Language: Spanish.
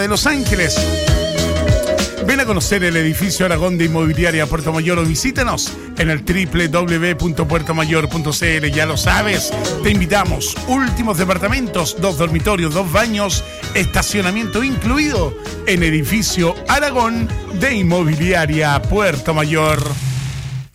de Los Ángeles. Ven a conocer el edificio Aragón de Inmobiliaria Puerto Mayor o visítanos en el www.puertomayor.cl. Ya lo sabes, te invitamos. Últimos departamentos, 2 dormitorios, 2 baños, estacionamiento incluido en edificio Aragón de Inmobiliaria Puerto Mayor.